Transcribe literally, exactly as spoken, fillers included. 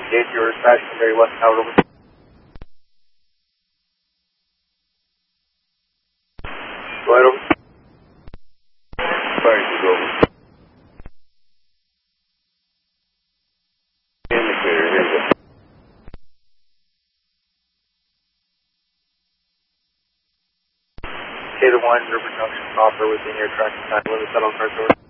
Engage your dispatch from Mary West Tower over. Go ahead over. Sorry, you go over. Indicator, here we go. K to one, River Junction proper within your tracking time limit, settle car door.